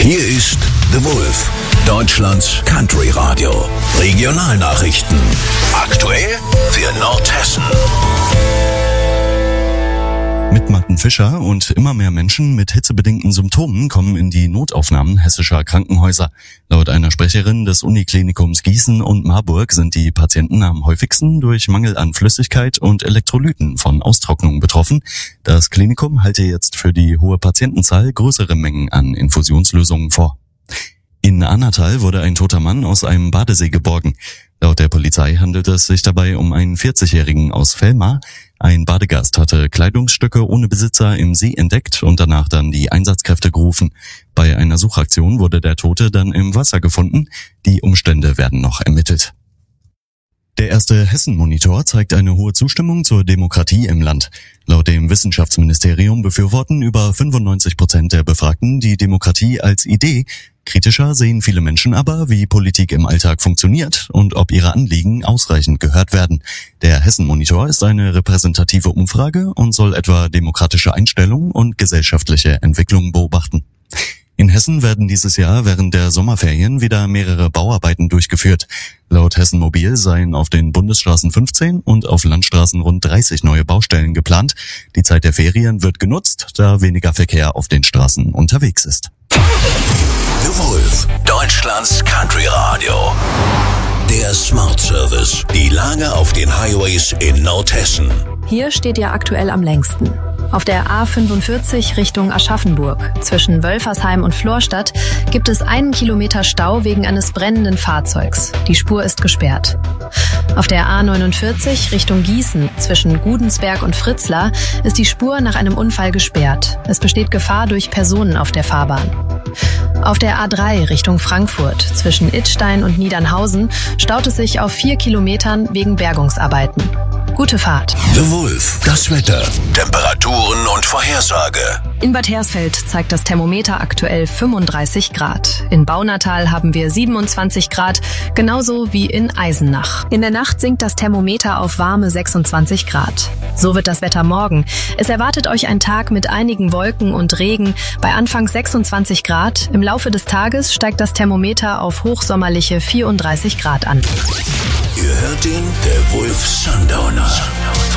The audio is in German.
Hier ist The Wolf, Deutschlands Country Radio. Regionalnachrichten. Aktuell für Nordhessen. Mit Martin Fischer und immer mehr Menschen mit hitzebedingten Symptomen kommen in die Notaufnahmen hessischer Krankenhäuser. Laut einer Sprecherin des Uniklinikums Gießen und Marburg sind die Patienten am häufigsten durch Mangel an Flüssigkeit und Elektrolyten von Austrocknung betroffen. Das Klinikum halte jetzt für die hohe Patientenzahl größere Mengen an Infusionslösungen vor. In Annatal wurde ein toter Mann aus einem Badesee geborgen. Laut der Polizei handelt es sich dabei um einen 40-Jährigen aus Velmar. Ein Badegast hatte Kleidungsstücke ohne Besitzer im See entdeckt und danach dann die Einsatzkräfte gerufen. Bei einer Suchaktion wurde der Tote dann im Wasser gefunden. Die Umstände werden noch ermittelt. Der erste Hessen-Monitor zeigt eine hohe Zustimmung zur Demokratie im Land. Laut dem Wissenschaftsministerium befürworten über 95% der Befragten die Demokratie als Idee. Kritischer sehen viele Menschen aber, wie Politik im Alltag funktioniert und ob ihre Anliegen ausreichend gehört werden. Der Hessen-Monitor ist eine repräsentative Umfrage und soll etwa demokratische Einstellungen und gesellschaftliche Entwicklungen beobachten. In Hessen werden dieses Jahr während der Sommerferien wieder mehrere Bauarbeiten durchgeführt. Laut Hessen Mobil seien auf den Bundesstraßen 15 und auf Landstraßen rund 30 neue Baustellen geplant. Die Zeit der Ferien wird genutzt, da weniger Verkehr auf den Straßen unterwegs ist. The Wolf, Deutschlands Country Radio. Der Smart Service. Die Lage auf den Highways in Nordhessen. Hier steht ihr aktuell am längsten. Auf der A45 Richtung Aschaffenburg zwischen Wölfersheim und Florstadt gibt es 1 Kilometer Stau wegen eines brennenden Fahrzeugs. Die Spur ist gesperrt. Auf der A49 Richtung Gießen zwischen Gudensberg und Fritzlar ist die Spur nach einem Unfall gesperrt. Es besteht Gefahr durch Personen auf der Fahrbahn. Auf der A3 Richtung Frankfurt zwischen Idstein und Niedernhausen staut es sich auf 4 Kilometern wegen Bergungsarbeiten. Gute Fahrt. The Wolf, das Wetter, Temperaturen und Vorhersage. In Bad Hersfeld zeigt das Thermometer aktuell 35 Grad. In Baunatal haben wir 27 Grad, genauso wie in Eisenach. In der Nacht sinkt das Thermometer auf warme 26 Grad. So wird das Wetter morgen. Es erwartet euch ein Tag mit einigen Wolken und Regen bei anfangs 26 Grad. Im Laufe des Tages steigt das Thermometer auf hochsommerliche 34 Grad an. Ihr hört ihn, der Wolf Sundowner.